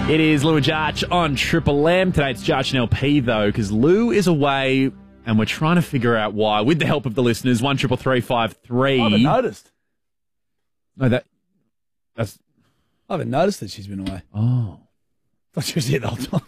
It is Lou and Jarch on Triple M. Today it's Jarch and LP, though, because Lou is away and we're trying to figure out why. With the help of the listeners, 133353. I haven't noticed. No, that's... I haven't noticed that she's been away. Oh. I thought she was here the whole time.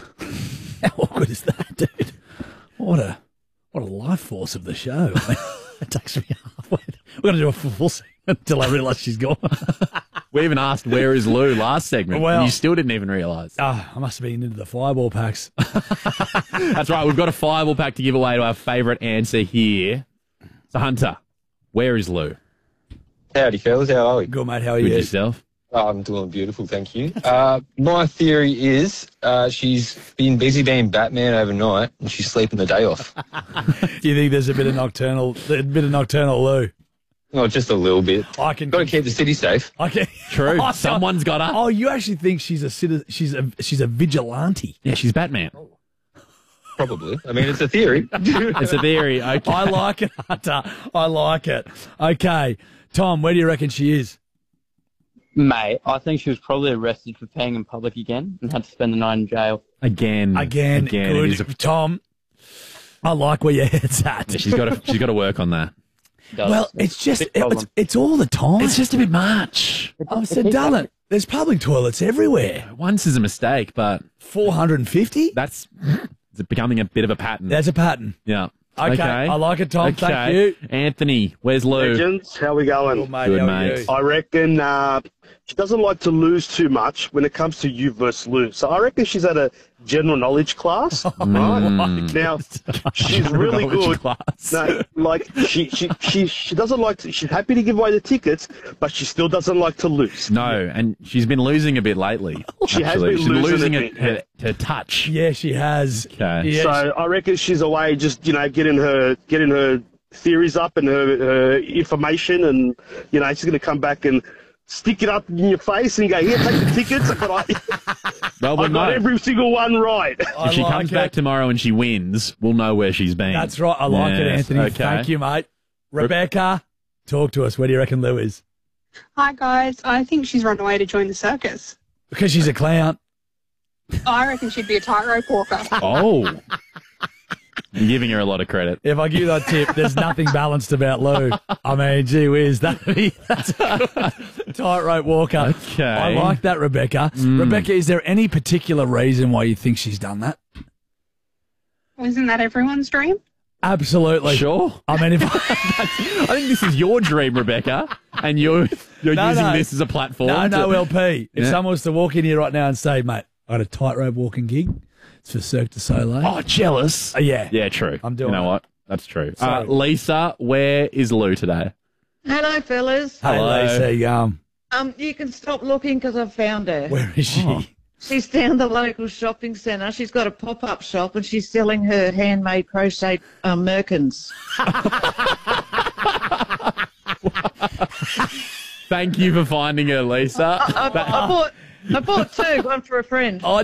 How awkward is that, dude? What a life force of the show. I mean, it takes me halfway. We're going to do a full segment until I realise she's gone. We even asked, where is Lou, last segment. Well, and you still didn't even realise. I must have been into the fireball packs. That's right. We've got a fireball pack to give away to our favourite answer here. So, Hunter, where is Lou? Howdy, fellas. How are we? Good, mate. How are With you? yourself? Oh, I'm doing beautiful, thank you. My theory is she's been busy being Batman overnight and she's sleeping the day off. Do you think there's a bit of nocturnal Lou? Oh, just a little bit. I can Got to keep the city safe. Okay. True. Someone's got her. Oh, you actually think she's a vigilante? Yeah, she's Batman. Probably. I mean, it's a theory. It's a theory. Okay. I like it, Hunter. I like it. Okay, Tom, where do you reckon she is? Mate, I think she was probably arrested for peeing in public again and had to spend the night in jail. Again. Good. It is Tom, I like where your head's at. she's got to work on that. Well, it's just it's all the time. It's just a bit much. I said, darling, there's public toilets everywhere. Once is a mistake, but 450? that's becoming a bit of a pattern. That's a pattern. Yeah. Okay. I like it, Tom. Thank you. Anthony, where's Lou? Legends, how we going? Good, mate. Good, How are mate. you? I reckon she doesn't like to lose too much when it comes to you versus Lou. So I reckon she's at a general knowledge class. Right? Now, she's really good. Class. No, like she doesn't like to, she's happy to give away the tickets, but she still doesn't like to lose. No, and she's been losing a bit lately. She has actually. been She's losing losing a bit. her touch. Yeah, she has. Okay. Yeah, So I reckon she's away just, getting her theories up and her information, and, she's going to come back and stick it up in your face and go, here, take the tickets. But I got every single one right. If she comes back tomorrow and she wins, we'll know where she's been. That's right. I like it, Yes, Anthony. okay. Thank you, mate. Rebecca, talk to us. Where do you reckon Lou is? Hi, guys. I think she's run away to join the circus. Because she's a clown. I reckon she'd be a tightrope walker. Oh. You're giving her a lot of credit. If I give you that tip, there's nothing balanced about Lou. I mean, gee whiz, that's a tightrope walker. Okay. I like that, Rebecca. Rebecca, is there any particular reason why you think she's done that? Isn't that everyone's dream? Absolutely. Sure. I mean, I think this is your dream, Rebecca, and you're using this as a platform. No, LP. If Yeah. someone was to walk in here right now and say, mate, I got a tightrope walking gig. It's for Cirque du Soleil. Oh, jealous. Yeah. Yeah, true. I'm doing You know it. what? That's true. Sorry. Lisa, where is Lou today? Hello, fellas. Hey, Hello. Lisa, You can stop looking because I've found her. where is she? Oh. She's down the local shopping centre. She's got a pop-up shop and she's selling her handmade crochet merkins. Thank you for finding her, Lisa. I bought two, one for a friend. Oh,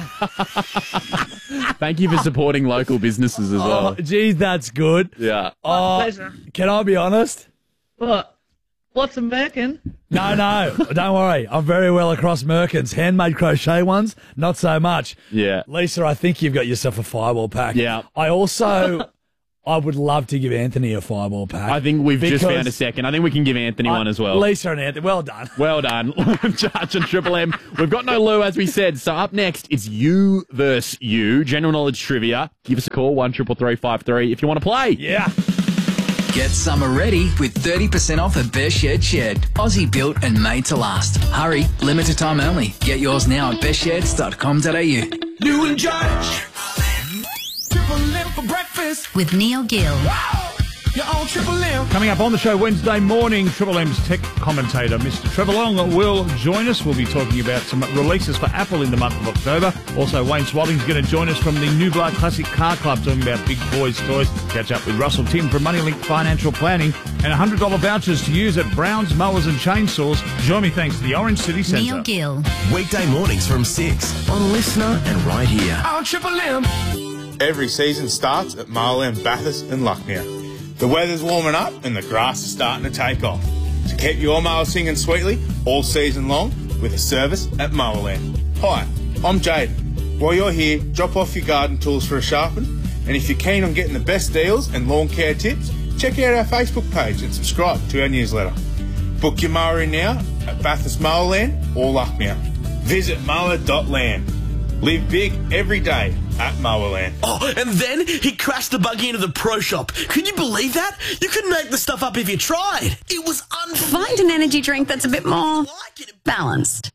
Thank you for supporting local businesses as well. geez, that's good. Yeah. Oh, Pleasure. can I be honest? What? What's a merkin? No, don't worry. I'm very well across merkins. Handmade crochet ones, not so much. Yeah. Lisa, I think you've got yourself a fireball pack. Yeah. I would love to give Anthony a fireball pack. I think we've just because found a second. I think we can give Anthony one as well. Lisa and Anthony, well done. Well done. Jarch and Triple M. We've got no Lou, as we said. So up next, it's you versus you. General knowledge trivia. Give us a call, 133353, if you want to play. Yeah. Get summer ready with 30% off at Bearshed Shed. Aussie built and made to last. Hurry, limited time only. Get yours now at bearsheds.com.au. Lou and Jarch. Triple M for breakfast. With Neil Gill. You're on Triple M. Coming up on the show Wednesday morning, Triple M's tech commentator, Mr. Trevor Long, will join us. We'll be talking about some releases for Apple in the month of October. Also, Wayne Swalding's going to join us from the Nublar Classic Car Club, talking about big boys' toys. Catch up with Russell Tim from Moneylink Financial Planning, and $100 vouchers to use at Brown's Mowers and Chainsaws. Join me thanks to the Orange City Centre. Neil Gill. Weekday mornings from 6 on Listener and right here on Triple M. Every season starts at Marlin, Bathurst and Lucknow. The weather's warming up and the grass is starting to take off. So keep your mower singing sweetly all season long with a service at Mowerland. Hi, I'm Jade. While you're here, drop off your garden tools for a sharpen, and if you're keen on getting the best deals and lawn care tips, check out our Facebook page and subscribe to our newsletter. Book your mower in now at Bathurst Mowerland or Lucknow. Visit mower.land. Live big every day at Mowerland. Oh, and then he crashed the buggy into the pro shop. Can you believe that? You couldn't make the stuff up if you tried. It was unbelievable. Find an energy drink that's a bit more balanced.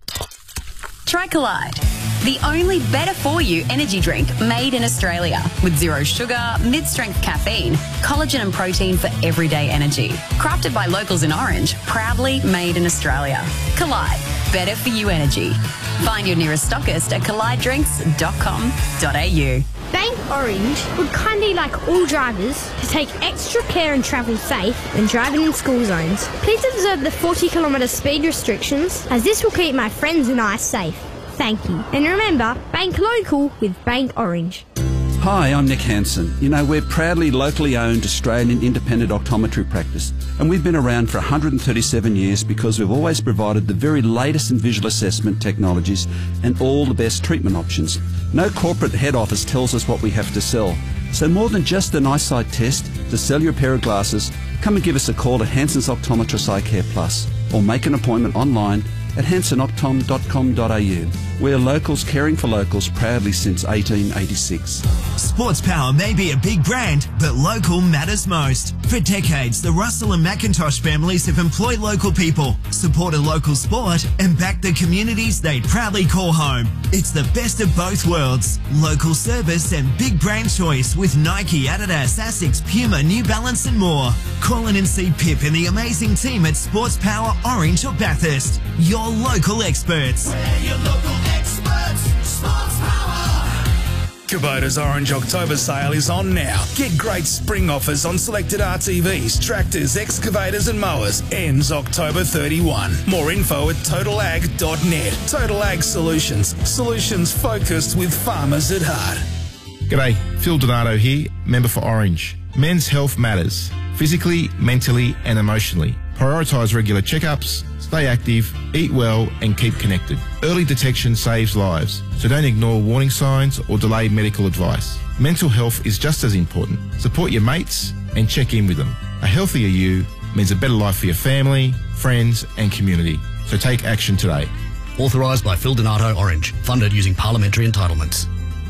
Try Collide, the only better-for-you energy drink made in Australia with zero sugar, mid-strength caffeine, collagen and protein for everyday energy. Crafted by locals in Orange, proudly made in Australia. Collide, better-for-you energy. Find your nearest stockist at collidedrinks.com.au. Bank Orange would kindly like all drivers to take extra care and travel safe when driving in school zones. Please observe the 40km speed restrictions, as this will keep my friends and I safe. Thank you. And remember, bank local with Bank Orange. Hi, I'm Nick Hansen. You know, we're proudly locally owned Australian independent optometry practice, and we've been around for 137 years because we've always provided the very latest in visual assessment technologies and all the best treatment options. No corporate head office tells us what we have to sell. So more than just an eyesight test to sell your pair of glasses, come and give us a call at Hansen's Optometrist Eye Care Plus, or make an appointment online at hansonoptom.com.au. We're locals caring for locals proudly since 1886. Sports Power may be a big brand, but local matters most. For decades, the Russell and McIntosh families have employed local people, supported local sport, and backed the communities they proudly call home. It's the best of both worlds. Local service and big brand choice with Nike, Adidas, Asics, Puma, New Balance and more. Call in and see Pip and the amazing team at Sports Power Orange or Bathurst. Your local experts. We're your local experts. Sports Power. Kubota's Orange October sale is on now. Get great spring offers on selected RTVs, tractors, excavators and mowers. Ends October 31. More info at totalag.net. Total Ag Solutions. Solutions focused with farmers at heart. G'day, Phil Donato here, member for Orange. Men's health matters, physically, mentally and emotionally. Prioritise regular checkups, stay active, eat well and keep connected. Early detection saves lives, so don't ignore warning signs or delay medical advice. Mental health is just as important. Support your mates and check in with them. A healthier you means a better life for your family, friends and community. So take action today. Authorised by Phil Donato Orange. Funded using parliamentary entitlements.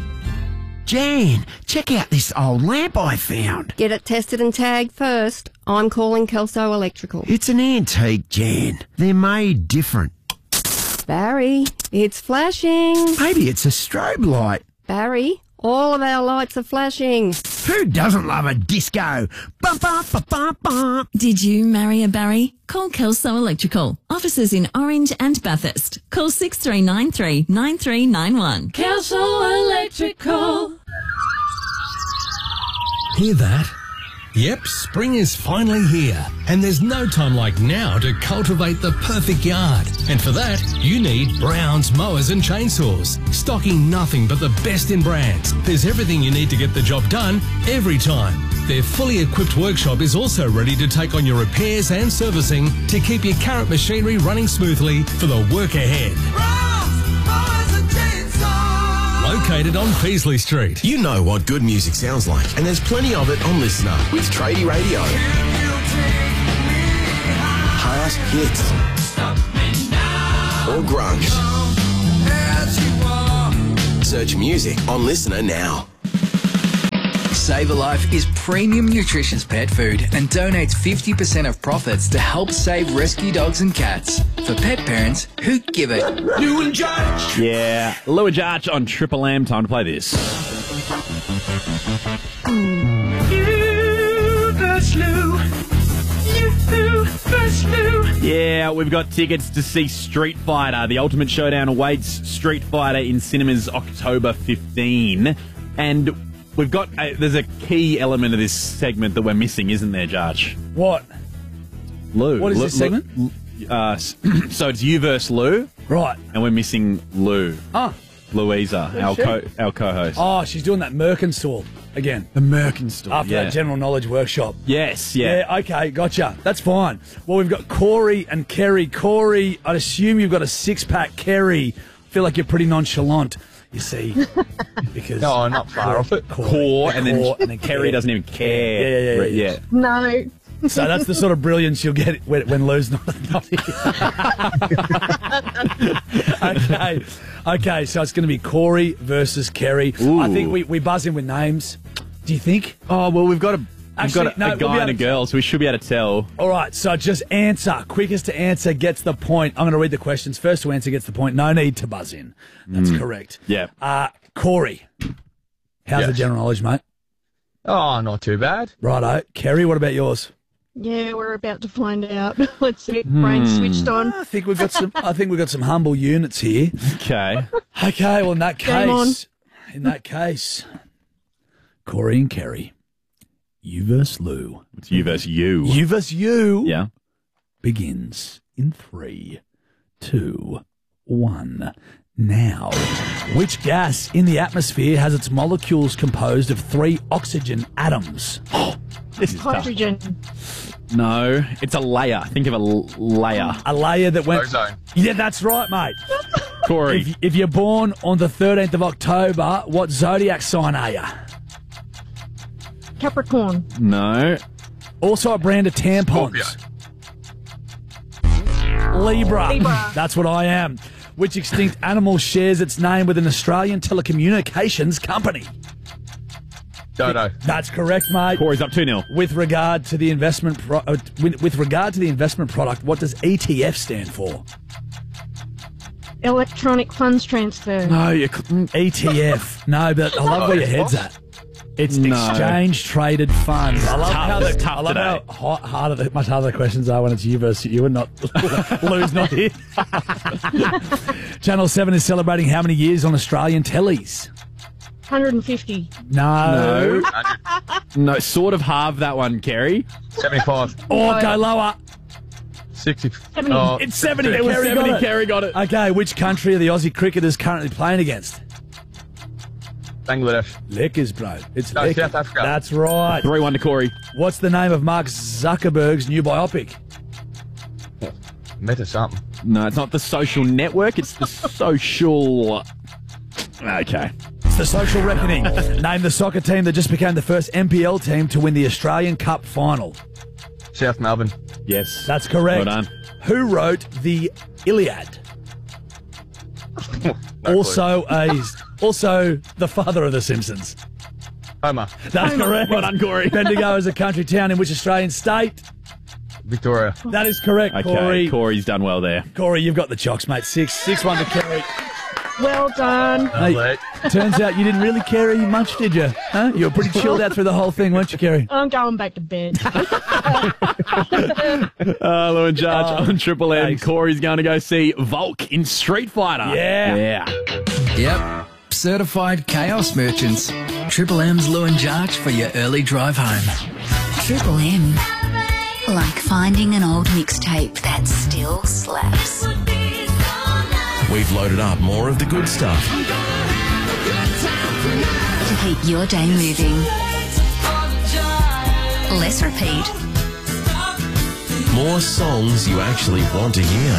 Jan, check out this old lamp I found. Get it tested and tagged first. I'm calling Kelso Electrical. It's an antique, Jan. They're made different. Barry, it's flashing. Maybe it's a strobe light. Barry, all of our lights are flashing. Who doesn't love a disco? Bum, bum, bum, bum, bum. Did you marry a Barry? Call Kelso Electrical. Offices in Orange and Bathurst. Call 6393 9391. Kelso Electrical. Hear that? Yep, spring is finally here, and there's no time like now to cultivate the perfect yard. And for that, you need Brown's Mowers and Chainsaws. Stocking nothing but the best in brands. There's everything you need to get the job done every time. Their fully equipped workshop is also ready to take on your repairs and servicing to keep your current machinery running smoothly for the work ahead. Located on Peasley Street. You know what good music sounds like, and there's plenty of it on Listener with Tradie Radio. Past hits or grunge. Search music on Listener now. Save a Life is premium nutritious pet food and donates 50% of profits to help save rescue dogs and cats. For pet parents who give it. Lou and Judge! Yeah, Lou and Judge on Triple M. Time to play this. You versus Lou. You versus Lou. Yeah, we've got tickets to see Street Fighter, the Ultimate Showdown awaits Street Fighter in cinemas October 15. And we've got, there's a key element of this segment that we're missing, isn't there, Judge? What? Lou. What is this segment? So it's you versus Lou. Right. And we're missing Lou. Ah. Louisa, our co-host. Oh, she's doing that Merkenstall again. The Merkenstall, after that general knowledge workshop. Yes, yeah. Yeah, okay, gotcha. That's fine. Well, we've got Corey and Kerry. Corey, I'd assume you've got a six-pack. Kerry, feel like you're pretty nonchalant, you see. Because No, not far off it. Core, and then Kerry doesn't even care. Yeah. No. So that's the sort of brilliance you'll get when Lou's not here. Okay, so it's going to be Corey versus Kerry. Ooh. I think we buzz in with names. Do you think? Oh, well, we've got a We'll guy and a girl, so we should be able to tell. All right, so just answer. Quickest to answer gets the point. I'm going to read the questions. First to answer gets the point. No need to buzz in. That's correct. Yeah. Corey, how's the general knowledge, mate? Oh, not too bad. Righto. Kerry, what about yours? Yeah, we're about to find out. Let's see. Brain switched on. I think we've got some humble units here. Okay. Okay, well in that Game on. case, Corey and Kerry, you versus Lou. It's you versus you. You versus you. Yeah. Begins in 3, 2, 1. Now, which gas in the atmosphere has its molecules composed of 3 oxygen atoms? This is Hydrogen. tough. No, it's a layer. Think of a layer. A layer that went... Ozone. Yeah, that's right, mate. Corey. If you're born on the 13th of October, what zodiac sign are you? Capricorn. No. Also a brand of tampons. Libra. That's what I am. Which extinct animal shares its name with an Australian telecommunications company? Dodo. That's correct, mate. Corey's up 2-0. With regard to the investment product, what does ETF stand for? Electronic funds transfer. No, ETF. No, but I love where your head's at. It's exchange traded funds. I love how much harder the questions are when it's you versus you and not Lou's not here. Channel 7 is celebrating how many years on Australian tellies? 150. No. No, sort of halve that one, Kerry. 75. Oh, go lower. 60. 70. Oh, It's 70. It was 70. got it. Kerry got it. Okay, which country are the Aussie cricketers currently playing against? Bangladesh. Lickers, bro. It's No, Lickers. South Africa. That's right. 3-1 to Corey. What's the name of Mark Zuckerberg's new biopic? Meta something. No, it's not the social network. It's the social... Okay. It's the Social Reckoning. Name the soccer team that just became the first NPL team to win the Australian Cup final. South Melbourne. Yes. That's correct. Well done. Who wrote the Iliad? Also the father of The Simpsons. Homer. That's correct. Well done, Corey. Bendigo is a country town in which Australian state? Victoria. That is correct, Okay, Corey. Corey's done well there. Corey, you've got the chocks, mate. 6-1 to Kerry. Well done. Hey, turns out you didn't really care much, did you? Huh? You were pretty chilled out through the whole thing, weren't you, Kerry? I'm going back to bed. Lou and Judge on Triple M. Thanks. Corey's going to go see Volk in Street Fighter. Yeah. Yep. Certified chaos merchants. Triple M's Lou and Jarch for your early drive home. Triple M. Like finding an old mixtape that still slaps. We've loaded up more of the good stuff. To keep your day moving. Less repeat. More songs you actually want to hear.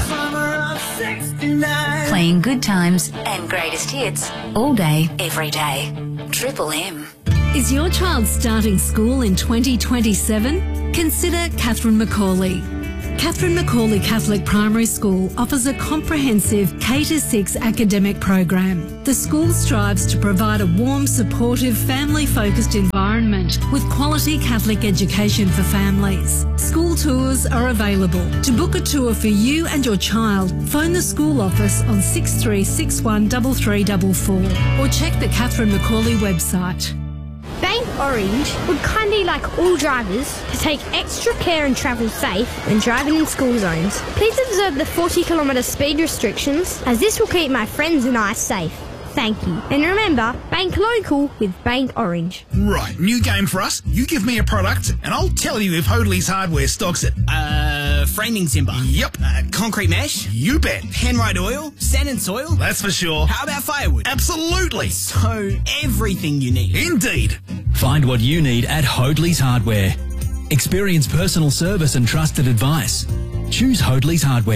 Playing good times and greatest hits all day, every day. Triple M. Is your child starting school in 2027? Consider Catherine Macaulay. Catherine Macaulay Catholic Primary School offers a comprehensive K-6 academic program. The school strives to provide a warm, supportive, family-focused environment with quality Catholic education for families. School tours are available. To book a tour for you and your child, phone the school office on 6361 3344 or check the Catherine Macaulay website. Bank Orange would kindly like all drivers to take extra care and travel safe when driving in school zones. Please observe the 40km speed restrictions, as this will keep my friends and I safe. Thank you. And remember, bank local with Bank Orange. Right, new game for us. You give me a product, and I'll tell you if Hoadley's Hardware stocks it. Framing timber. Yep. Concrete mesh. You bet. Henride oil. Sand and soil. That's for sure. How about firewood? Absolutely. So, everything you need. Indeed. Find what you need at Hoadley's Hardware. Experience personal service and trusted advice. Choose Hoadley's Hardware.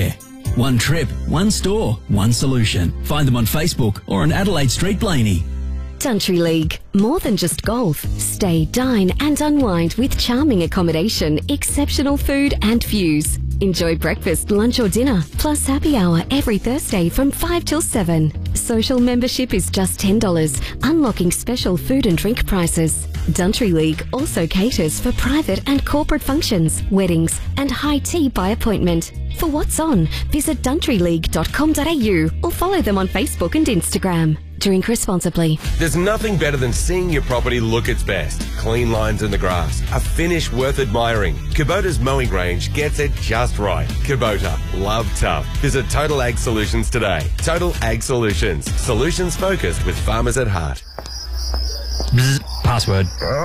One trip, one store, one solution. Find them on Facebook or on Adelaide Street, Blaney. Country League. More than just golf. Stay, dine and unwind with charming accommodation, exceptional food and views. Enjoy breakfast, lunch or dinner, plus happy hour every Thursday from 5 till 7. Social membership is just $10, unlocking special food and drink prices. Country League also caters for private and corporate functions, weddings and high tea by appointment. For what's on, visit countryleague.com.au or follow them on Facebook and Instagram. Drink responsibly. There's nothing better than seeing your property look its best. Clean lines in the grass. A finish worth admiring. Kubota's mowing range gets it just right. Kubota. Love tough. Visit Total Ag Solutions today. Total Ag Solutions. Solutions focused with farmers at heart. Bzz. Password.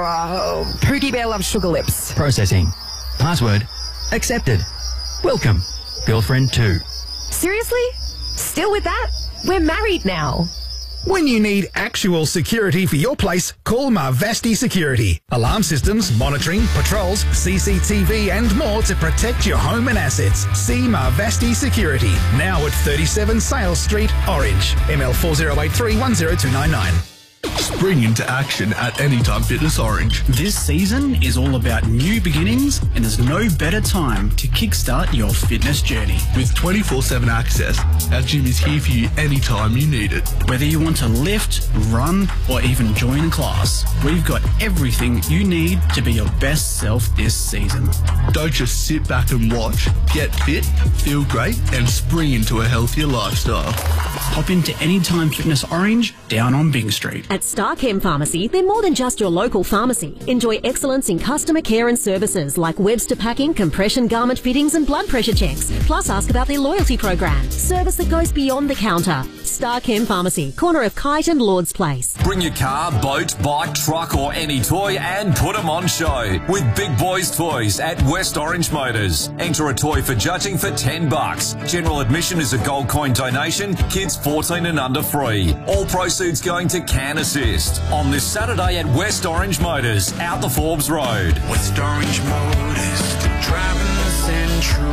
Pookie Bear loves sugar lips. Processing. Password. Accepted. Welcome. Girlfriend 2. Seriously? Still with that? We're married now. When you need actual security for your place, call Marvasti Security. Alarm systems, monitoring, patrols, CCTV and more to protect your home and assets. See Marvasti Security, now at 37 Sales Street, Orange. ML 4083 10299. Spring into action at Anytime Fitness Orange. This season is all about new beginnings, and there's no better time to kickstart your fitness journey. With 24/7 access, our gym is here for you anytime you need it. Whether you want to lift, run, or even join a class, we've got everything you need to be your best self this season. Don't just sit back and watch. Get fit, feel great, and spring into a healthier lifestyle. Hop into Anytime Fitness Orange down on Byng Street. At Starchem Pharmacy, they're more than just your local pharmacy. Enjoy excellence in customer care and services like Webster packing, compression garment fittings and blood pressure checks. Plus ask about their loyalty program. Service that goes beyond the counter. Starchem Pharmacy, corner of Kite and Lord's Place. Bring your car, boat, bike, truck or any toy and put them on show with Big Boys Toys at West Orange Motors. Enter a toy for judging for $10. General admission is a gold coin donation. Kids 14 and under free. All proceeds going to Can Assist on this Saturday at West Orange Motors, out the Forbes Road. West Orange Motors, driving the Central.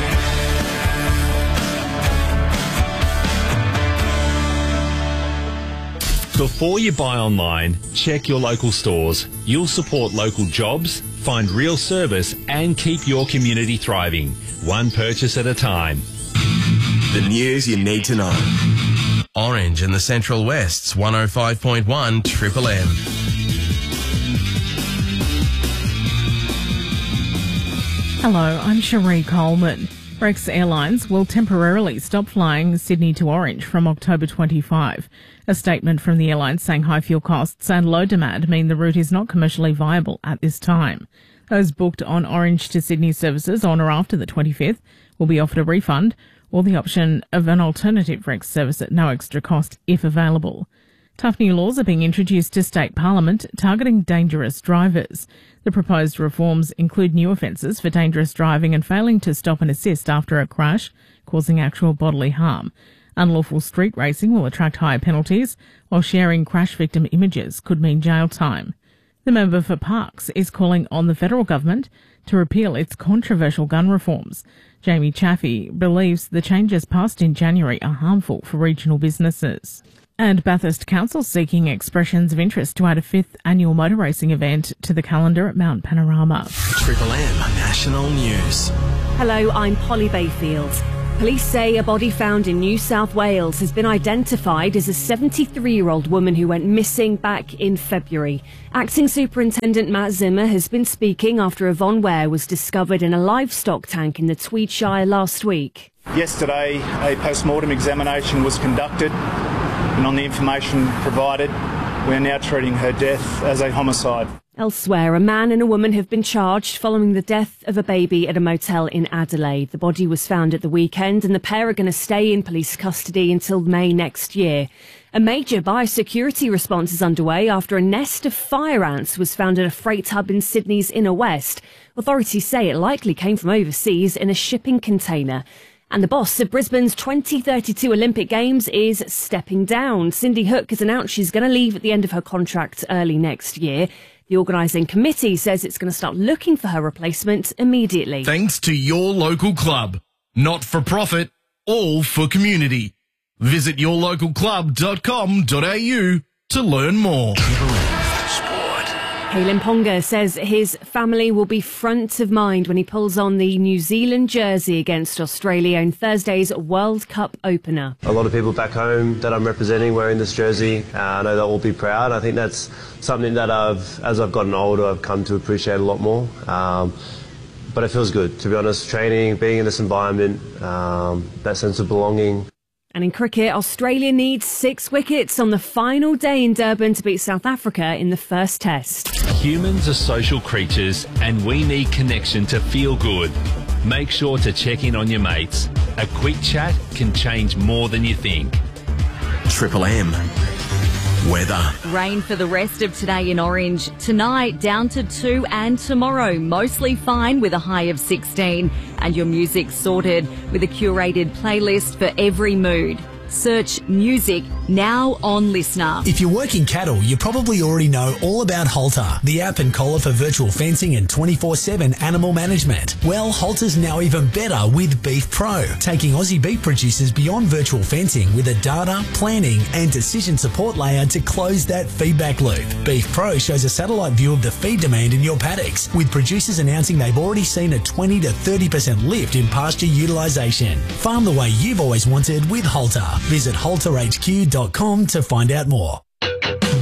Before you buy online, check your local stores. You'll support local jobs, find real service and keep your community thriving. One purchase at a time. The news you need to know. Orange and the Central West's 105.1 Triple M. Hello, I'm Cherie Coleman. Rex Airlines will temporarily stop flying Sydney to Orange from October 25. A statement from the airline saying high fuel costs and low demand mean the route is not commercially viable at this time. Those booked on Orange to Sydney services on or after the 25th will be offered a refund or the option of an alternative Rex service at no extra cost if available. Tough new laws are being introduced to state parliament targeting dangerous drivers. The proposed reforms include new offences for dangerous driving and failing to stop and assist after a crash, causing actual bodily harm. Unlawful street racing will attract higher penalties, while sharing crash victim images could mean jail time. The member for Parkes is calling on the federal government to repeal its controversial gun reforms. Jamie Chaffey believes the changes passed in January are harmful for regional businesses. And Bathurst Council seeking expressions of interest to add a 5th annual motor racing event to the calendar at Mount Panorama. Triple M National News. Hello, I'm Polly Bayfield. Police say a body found in New South Wales has been identified as a 73-year-old woman who went missing back in February. Acting Superintendent Matt Zimmer has been speaking after a Von Ware was discovered in a livestock tank in the Tweed Shire last week. Yesterday, a post-mortem examination was conducted, and on the information provided, we are now treating her death as a homicide. Elsewhere, a man and a woman have been charged following the death of a baby at a motel in Adelaide. The body was found at the weekend and the pair are going to stay in police custody until May next year. A major biosecurity response is underway after a nest of fire ants was found at a freight hub in Sydney's inner west. Authorities say it likely came from overseas in a shipping container. And the boss of Brisbane's 2032 Olympic Games is stepping down. Cindy Hook has announced she's going to leave at the end of her contract early next year. The organising committee says it's going to start looking for her replacement immediately. Thanks to your local club. Not for profit, all for community. Visit yourlocalclub.com.au to learn more. Kalyn Ponga says his family will be front of mind when he pulls on the New Zealand jersey against Australia in Thursday's World Cup opener. A lot of people back home that I'm representing wearing this jersey, I know they'll all be proud. I think that's something that as I've gotten older, I've come to appreciate a lot more. But it feels good, to be honest, training, being in this environment, that sense of belonging. And in cricket, Australia needs 6 wickets on the final day in Durban to beat South Africa in the first test. Humans are social creatures and we need connection to feel good. Make sure to check in on your mates. A quick chat can change more than you think. Triple M. Weather. Rain for the rest of today in Orange. Tonight down to 2 and tomorrow mostly fine with a high of 16. And your music sorted with a curated playlist for every mood. Search music now on Listener. If you work in cattle, you probably already know all about Halter, the app and collar for virtual fencing and 24/7 animal management. Well, Halter's now even better with Beef Pro, taking Aussie beef producers beyond virtual fencing with a data, planning and decision support layer to close that feedback loop. Beef Pro shows a satellite view of the feed demand in your paddocks, with producers announcing they've already seen a 20 to 30% lift in pasture utilisation. Farm the way you've always wanted with Halter. Visit halterhq.com to find out more.